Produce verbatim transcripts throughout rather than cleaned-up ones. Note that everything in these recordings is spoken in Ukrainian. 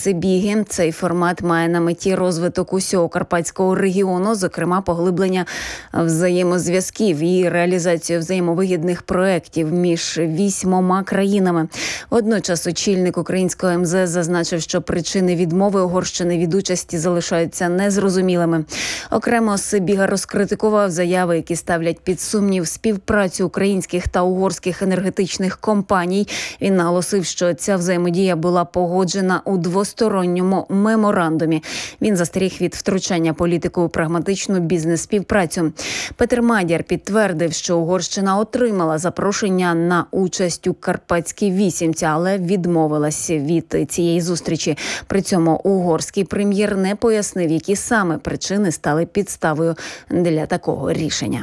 Сибіги. Цей формат має на меті розвиток усього Карпатського регіону, зокрема поглиблення взаємозв'язків і реалізацію взаємовигідних проєктів між вісьмома країнами. Водночас очільник українського ем зет зазначив, що причини відмови Угорщини від участі залишаються незрозумілими. Окремо Сибіга розкритикував заяви, які ставлять під сумнів співпрацю українських та угорських енергетичних компаній. Він наголосив, що ця взаємодія була погоджена у двосторонньому меморандумі. Він застеріг від втручання політику у прагматичну бізнес-співпрацю. Петер Мадяр підтвердив, що Угорщина отримала запрошення на участь у Карпатській вісімці, але відмовилася від цієї зустрічі. При цьому угорський прем'єр не пояснив, які саме причини стали підставою для такого рішення.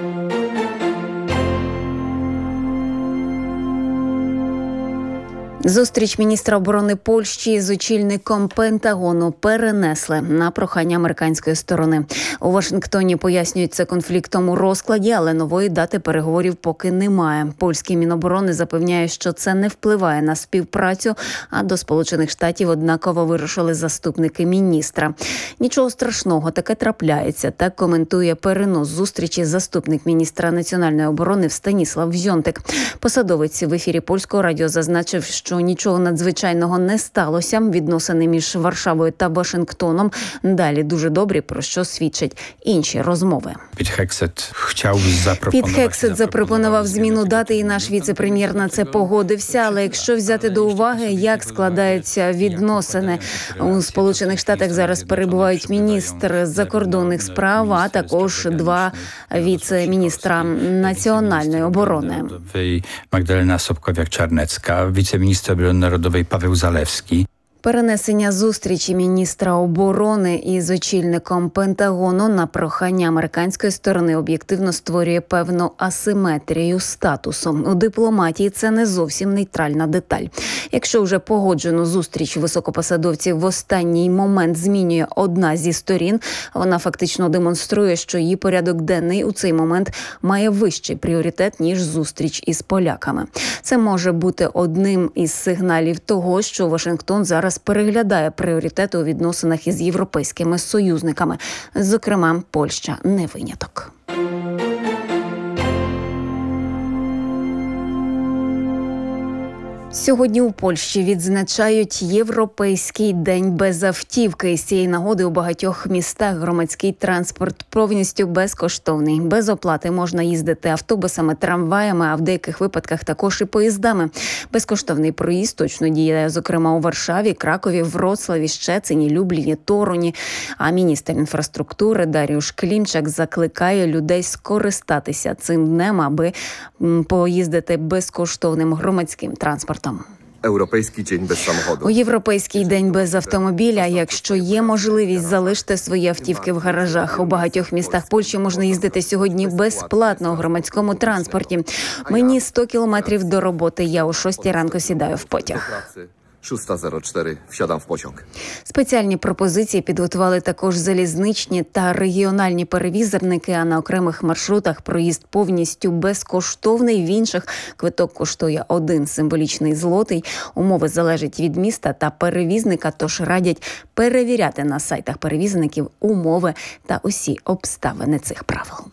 Зустріч міністра оборони Польщі з очільником Пентагону перенесли на прохання американської сторони. У Вашингтоні пояснюють це конфліктом у розкладі, але нової дати переговорів поки немає. Польський Міноборони запевняє, що це не впливає на співпрацю, а до Сполучених Штатів однаково вирушили заступники міністра. Нічого страшного, таке трапляється, так коментує перенос зустрічі заступник міністра національної оборони Станіслав Взьонтик. Посадовець в ефірі Польського радіо зазначив, що що нічого надзвичайного не сталося. Відносини між Варшавою та Вашингтоном далі дуже добрі, про що свідчать інші розмови. Підхексет хотів запропонувати. Підхексет запропонував зміну дати, і наш віце-прем'єр на це погодився. Але якщо взяти до уваги, як складаються відносини у Сполучених Штатах, зараз перебувають міністр закордонних справ, а також два віце-міністра національної оборони. Магдалена Собковяк-Czarnecka, віце-міністр оборони народової Павел Залевський. Перенесення зустрічі міністра оборони із очільником Пентагону на прохання американської сторони об'єктивно створює певну асиметрію статусу. У дипломатії це не зовсім нейтральна деталь. Якщо вже погоджену зустріч високопосадовців в останній момент змінює одна зі сторін, вона фактично демонструє, що її порядок денний у цей момент має вищий пріоритет, ніж зустріч із поляками. Це може бути одним із сигналів того, що Вашингтон зараз переглядає пріоритети у відносинах із європейськими союзниками. Зокрема, Польща не виняток. Сьогодні у Польщі відзначають Європейський день без автівки. З цієї нагоди у багатьох містах громадський транспорт повністю безкоштовний. Без оплати можна їздити автобусами, трамваями, а в деяких випадках також і поїздами. Безкоштовний проїзд точно діє, зокрема, у Варшаві, Кракові, Вроцлаві, Щецині, Любліні, Торуні. А міністр інфраструктури Даріуш Клімчак закликає людей скористатися цим днем, аби поїздити безкоштовним громадським транспортом. Європейський день без самоходу. У Європейський день без автомобіля, якщо є можливість, залиште свої автівки в гаражах. У багатьох містах Польщі можна їздити сьогодні безплатно у громадському транспорті. Мені сто кілометрів до роботи, я о шостій ранку сідаю в потяг. шоста чотири, всядам в потяг. Спеціальні пропозиції підготували також залізничні та регіональні перевізники, а на окремих маршрутах проїзд повністю безкоштовний, в інших квиток коштує один символічний злотий. Умови залежать від міста та перевізника, тож радять перевіряти на сайтах перевізників умови та усі обставини цих правил.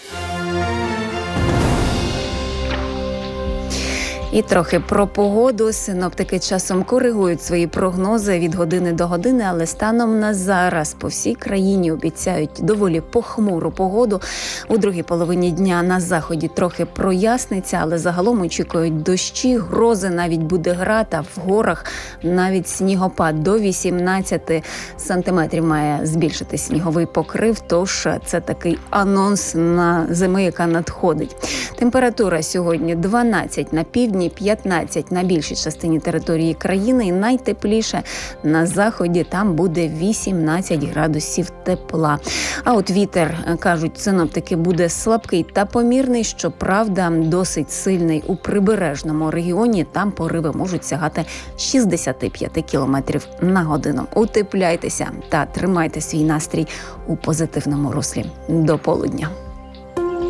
І трохи про погоду. Синоптики часом коригують свої прогнози від години до години, але станом на зараз по всій країні обіцяють доволі похмуру погоду. У другій половині дня на заході трохи проясниться, але загалом очікують дощі, грози, навіть буде град, а в горах навіть снігопад. До вісімнадцяти сантиметрів має збільшити сніговий покрив, тож це такий анонс на зими, яка надходить. Температура сьогодні дванадцять на півдні, п'ятнадцять на більшій частині території країни, і найтепліше на заході, там буде вісімнадцять градусів тепла. А от вітер, кажуть синоптики, буде слабкий та помірний, щоправда, досить сильний у прибережному регіоні, там пориви можуть сягати шістдесят п'ять кілометрів на годину. Утепляйтеся та тримайте свій настрій у позитивному руслі. До полудня.